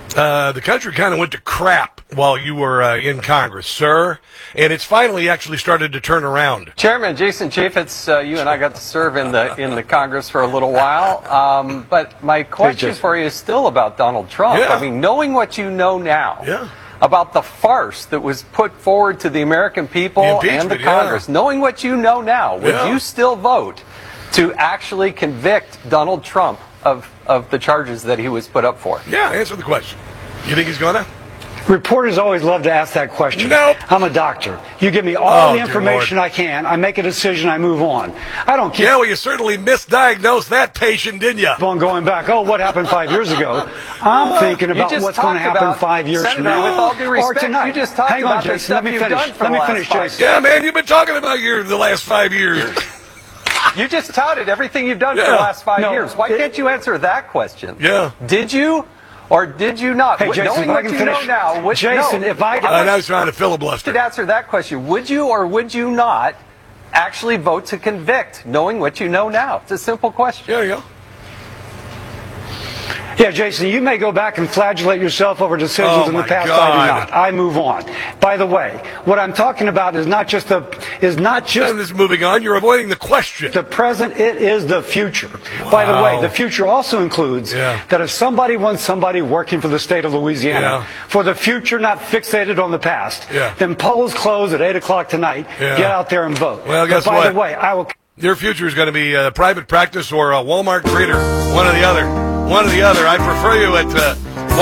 The country kind of went to crap while you were in Congress, sir, and it's finally actually started to turn around. Chairman Jason Chaffetz, you and I got to serve in the Congress for a little while, but my question for you is still about Donald Trump. Yeah. I mean, knowing what you know now about the farce that was put forward to the American people and the Congress, knowing what you know now, would you still vote to actually convict Donald Trump of the charges that he was put up for? Yeah, answer the question. You think he's gonna? Reporters always love to ask that question. Nope. I'm a doctor. You give me all the information I can. I make a decision. I move on. I don't care. Yeah, well, you certainly misdiagnosed that patient, didn't you? On going back, what happened 5 years ago? I'm thinking about what's going to happen 5 years from now. With all due respect, or tonight. you just talked Hang about on, Jason. the stuff Let me you've finish. done for Let me the finish, last Jason. Yeah, man, you've been talking about the last 5 years. You just touted everything you've done for the last 5 years. Why can't you answer that question? Yeah. Did you or did you not? Hey, Jason, knowing what you know now, Jason, if I I was trying to filibuster. to answer that question, would you or would you not actually vote to convict, knowing what you know now? It's a simple question. There you go. Yeah, Jason, you may go back and flagellate yourself over decisions in the past. God. I do not. I move on. By the way, what I'm talking about is not just This moving on. You're avoiding the question. the present, it is the future. Wow. By the way, the future also includes that if somebody wants somebody working for the state of Louisiana for the future, not fixated on the past, then polls close at 8 o'clock tonight. Get out there and vote. Well, guess but what? by the way, I will. Your future is going to be private practice or a Walmart greeter. One or the other. One or the other. I prefer you at